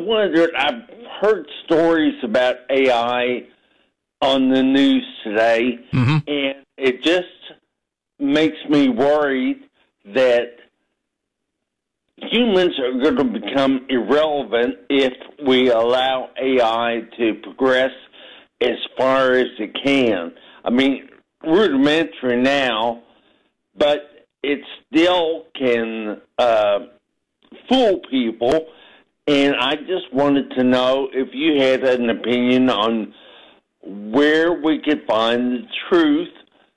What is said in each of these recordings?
wondered, I've heard stories about AI on the news today, and it just makes me worried that humans are going to become irrelevant if we allow AI to progress as far as it can. I mean, rudimentary now, but it still can fool people. And I just wanted to know if you had an opinion on where we could find the truth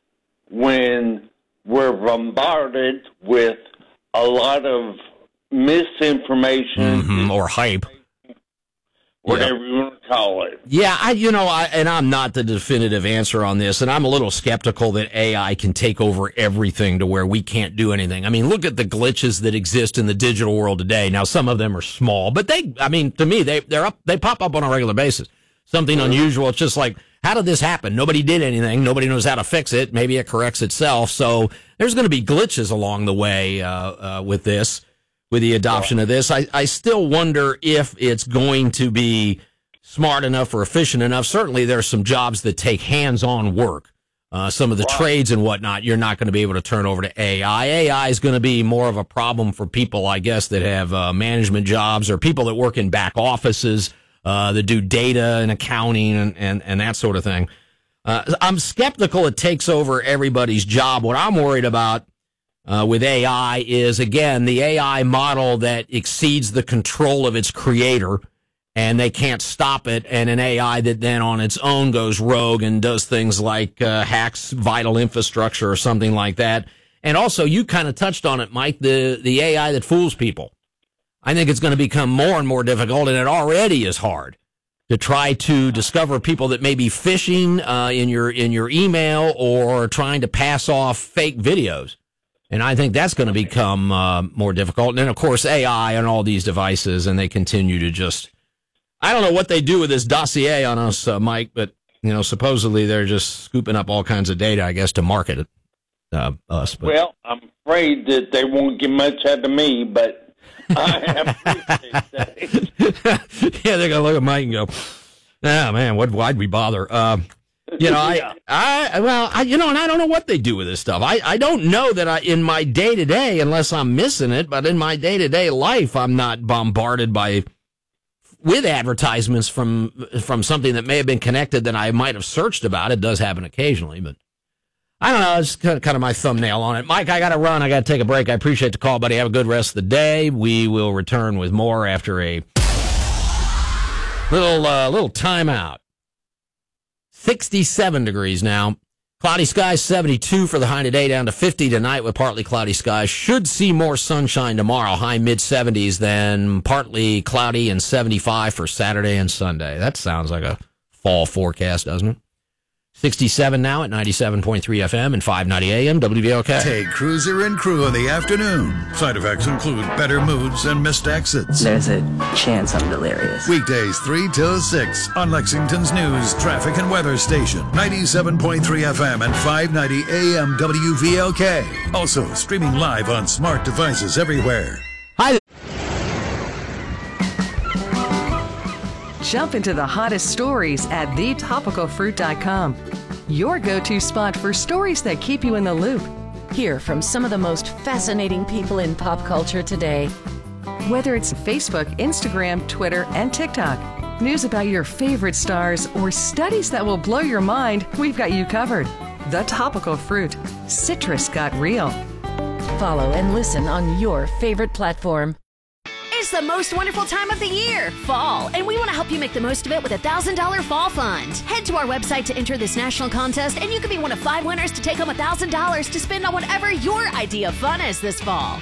when we're bombarded with a lot of misinformation. Or hype. Whatever you want to call it. Yeah, I'm not the definitive answer on this, and I'm a little skeptical that AI can take over everything to where we can't do anything. I mean, look at the glitches that exist in the digital world today. Now, some of them are small, but to me, they pop up on a regular basis. Something unusual. It's just like, how did this happen? Nobody did anything. Nobody knows how to fix it. Maybe it corrects itself. So there's going to be glitches along the way with the adoption of this. I still wonder if it's going to be smart enough or efficient enough. Certainly there's some jobs that take hands-on work. Some of the trades and whatnot, you're not going to be able to turn over to AI. AI is going to be more of a problem for people, I guess, that have management jobs or people that work in back offices, that do data and accounting and that sort of thing. I'm skeptical it takes over everybody's job. What I'm worried about with AI is, again, the AI model that exceeds the control of its creator, and they can't stop it, and an AI that then on its own goes rogue and does things like hacks vital infrastructure or something like that. And also, you kind of touched on it, Mike, the AI that fools people. I think it's going to become more and more difficult, and it already is hard to try to discover people that may be phishing in your email or trying to pass off fake videos. And I think that's going to become more difficult. And then, of course, AI on all these devices, and they continue to just, I don't know what they do with this dossier on us, Mike, but, supposedly they're just scooping up all kinds of data, I guess, to market us. But. Well, I'm afraid that they won't get much out of me, but I appreciate that. Yeah, they're going to look at Mike and go, oh, man, why'd we bother? And I don't know what they do with this stuff. I don't know that in my day-to-day, unless I'm missing it, but in my day-to-day life, I'm not bombarded with advertisements from something that may have been connected that I might have searched about. It does happen occasionally, but I don't know. It's kind of my thumbnail on it. Mike, I got to run. I got to take a break. I appreciate the call, buddy. Have a good rest of the day. We will return with more after a little timeout. 67 degrees now. Cloudy skies, 72 for the high today, down to 50 tonight with partly cloudy skies. Should see more sunshine tomorrow, high mid-70s, then partly cloudy and 75 for Saturday and Sunday. That sounds like a fall forecast, doesn't it? 67 now at 97.3 FM and 590 AM WVOK. Take Cruiser and Crew in the afternoon. Side effects include better moods and missed exits. There's a chance I'm delirious. Weekdays 3 till 6 on Lexington's news, traffic, and weather station. 97.3 FM and 590 AM WVOK. Also streaming live on smart devices everywhere. Hi. Jump into the hottest stories at thetopicalfruit.com. Your go-to spot for stories that keep you in the loop. Hear from some of the most fascinating people in pop culture today. Whether it's Facebook, Instagram, Twitter, and TikTok, news about your favorite stars, or studies that will blow your mind, we've got you covered. The Topical Fruit. Citrus got real. Follow and listen on your favorite platform. It's the most wonderful time of the year, fall, and we want to help you make the most of it with a $1,000 fall fund. Head to our website to enter this national contest, and you could be one of 5 winners to take home $1,000 to spend on whatever your idea of fun is this fall.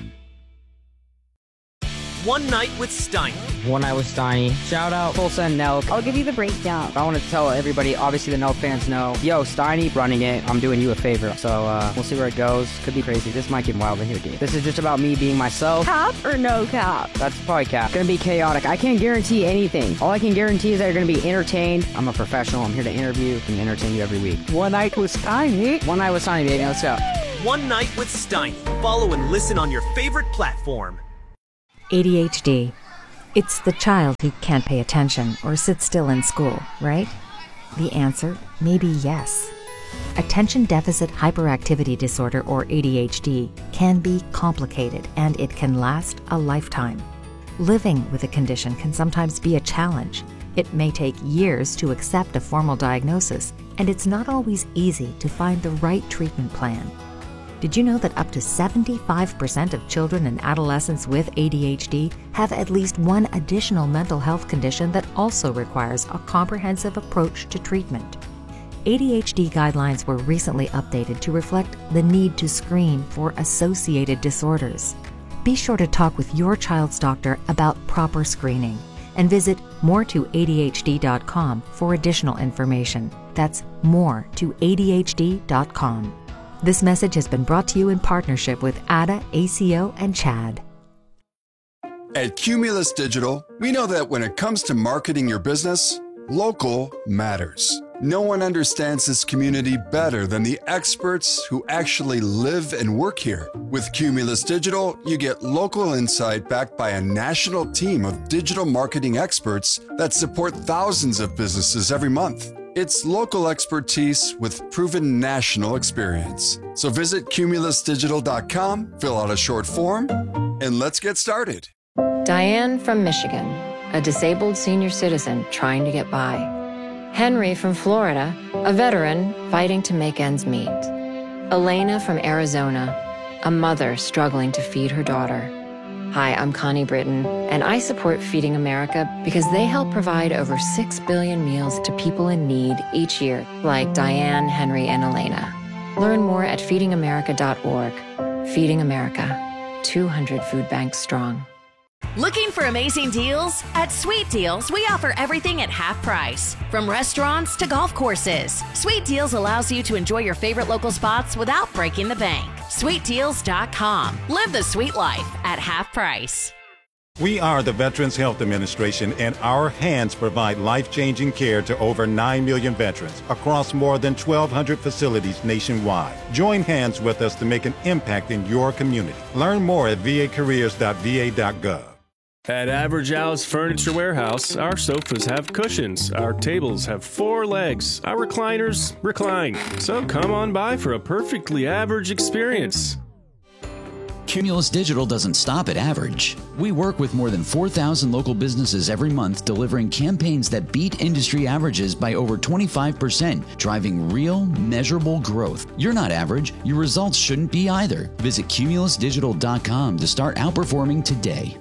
One Night with Steiny. One Night with Steiny. Shout out Tulsa and Nelk. I'll give you the breakdown. I want to tell everybody, obviously the Nelk fans know, yo, Steiny running it. I'm doing you a favor. So we'll see where it goes. Could be crazy. This might get wild in here, dude. This is just about me being myself. Cap or no cap? That's probably cap. It's going to be chaotic. I can't guarantee anything. All I can guarantee is that you're going to be entertained. I'm a professional. I'm here to interview and entertain you every week. One Night with Steiny. One Night with Steiny, baby. Let's go. One Night with Steiny. Follow and listen on your favorite platform. ADHD. It's the child who can't pay attention or sit still in school, right? The answer may be yes. Attention Deficit Hyperactivity Disorder, or ADHD, can be complicated and it can last a lifetime. Living with a condition can sometimes be a challenge. It may take years to accept a formal diagnosis, and it's not always easy to find the right treatment plan. Did you know that up to 75% of children and adolescents with ADHD have at least one additional mental health condition that also requires a comprehensive approach to treatment? ADHD guidelines were recently updated to reflect the need to screen for associated disorders. Be sure to talk with your child's doctor about proper screening and visit moretoadhd.com for additional information. That's moretoadhd.com. This message has been brought to you in partnership with ADA, ACO, and CHAD. At Cumulus Digital, we know that when it comes to marketing your business, local matters. No one understands this community better than the experts who actually live and work here. With Cumulus Digital, you get local insight backed by a national team of digital marketing experts that support thousands of businesses every month. It's local expertise with proven national experience. So visit cumulusdigital.com, fill out a short form, and let's get started. Diane from Michigan, a disabled senior citizen trying to get by. Henry from Florida, a veteran fighting to make ends meet. Elena from Arizona, a mother struggling to feed her daughter. Hi, I'm Connie Britton, and I support Feeding America because they help provide over 6 billion meals to people in need each year, like Diane, Henry, and Elena. Learn more at feedingamerica.org. Feeding America, 200 food banks strong. Looking for amazing deals? At Sweet Deals, we offer everything at half price. From restaurants to golf courses, Sweet Deals allows you to enjoy your favorite local spots without breaking the bank. SweetDeals.com. Live the sweet life at half price. We are the Veterans Health Administration, and our hands provide life-changing care to over 9 million veterans across more than 1,200 facilities nationwide. Join hands with us to make an impact in your community. Learn more at vacareers.va.gov. At Average Al's Furniture Warehouse, our sofas have cushions, our tables have 4 legs, our recliners recline. So come on by for a perfectly average experience. Cumulus Digital doesn't stop at average. We work with more than 4,000 local businesses every month, delivering campaigns that beat industry averages by over 25%, driving real, measurable growth. You're not average. Your results shouldn't be either. Visit cumulusdigital.com to start outperforming today.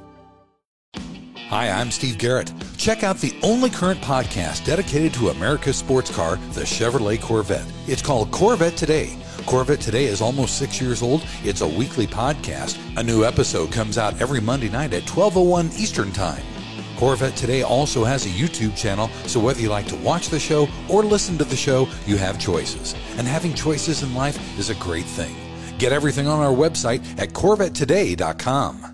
Hi, I'm Steve Garrett. Check out the only current podcast dedicated to America's sports car, the Chevrolet Corvette. It's called Corvette Today. Corvette Today is almost 6 years old. It's a weekly podcast. A new episode comes out every Monday night at 12:01 Eastern Time. Corvette Today also has a YouTube channel, so whether you like to watch the show or listen to the show, you have choices. And having choices in life is a great thing. Get everything on our website at CorvetteToday.com.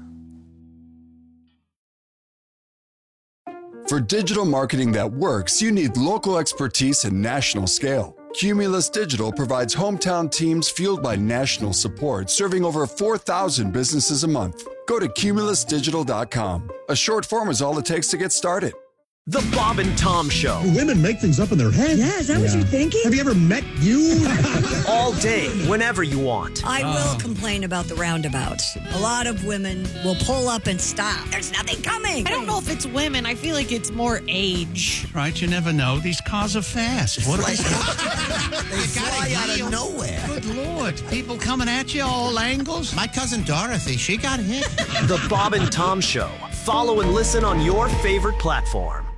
For digital marketing that works, you need local expertise and national scale. Cumulus Digital provides hometown teams fueled by national support, serving over 4,000 businesses a month. Go to cumulusdigital.com. A short form is all it takes to get started. The Bob and Tom Show. Do women make things up in their head? Yeah, is that what you're thinking? Have you ever met you? All day, whenever you want. I will complain about the roundabouts. A lot of women will pull up and stop. There's nothing coming. I don't know if it's women. I feel like it's more age. Right, you never know. These cars are fast. What they fly out of nowhere. Good Lord. People coming at you all angles. My cousin Dorothy, she got hit. The Bob and Tom Show. Follow and listen on your favorite platform.